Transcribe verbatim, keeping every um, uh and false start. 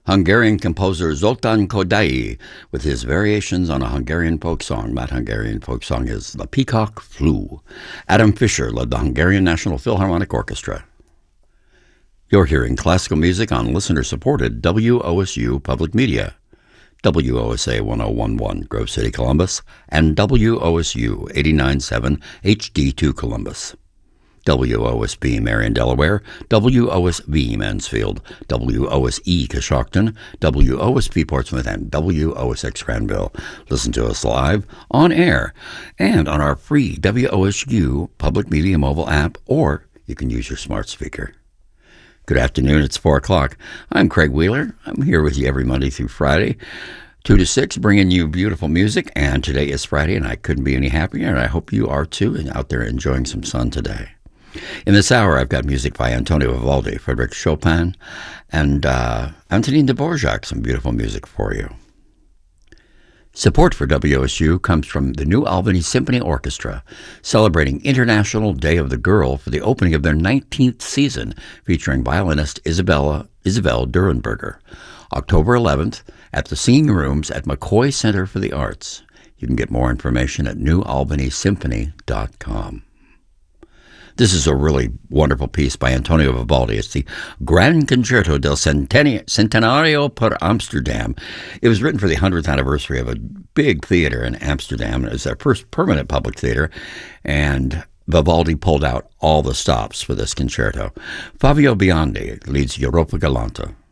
Hungarian composer Zoltán Kodály with his variations on a Hungarian folk song. That Hungarian folk song is The Peacock Flew. Adam Fischer led the Hungarian National Philharmonic Orchestra. You're hearing classical music on listener-supported W O S U Public Media, W O S A one oh one point one Grove City, Columbus, and W O S U eighty-nine point seven H D two Columbus. W O S B Marion, Delaware, W O S V Mansfield, W O S E Coshocton, W O S P Portsmouth, and W O S X Granville. Listen to us live, on air, and on our free W O S U Public Media mobile app, or you can use your smart speaker. Good afternoon, it's four o'clock. I'm Craig Wheeler. I'm here with you every Monday through Friday, two to six, bringing you beautiful music, and today is Friday, and I couldn't be any happier, and I hope you are too, and out there enjoying some sun today. In this hour, I've got music by Antonio Vivaldi, Frédéric Chopin, and uh, Antonin Dvorak, some beautiful music for you. Support for W O S U comes from the New Albany Symphony Orchestra, celebrating International Day of the Girl for the opening of their nineteenth season, featuring violinist Isabella Isabel Durenberger, October eleventh at the Singing Rooms at McCoy Center for the Arts. You can get more information at new albany symphony dot com. This is a really wonderful piece by Antonio Vivaldi. It's the Gran Concerto del Centenario per Amsterdam. It was written for the hundredth anniversary of a big theater in Amsterdam. It was their first permanent public theater, and Vivaldi pulled out all the stops for this concerto. Fabio Biondi leads Europa Galante.